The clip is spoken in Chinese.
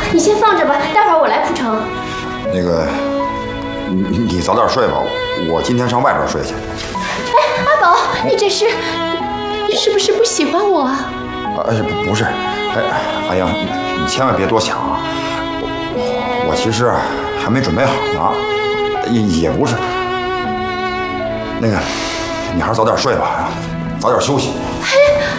你先放着吧，待会儿我来铺成。 那个，你早点睡吧，我今天上外边睡去。 哎，阿宝，你这是不是不喜欢我啊？ 不是，哎，阿英，你千万别多想啊。我其实还没准备好呢，也不是。那个，你还是早点睡吧，早点休息。 哎，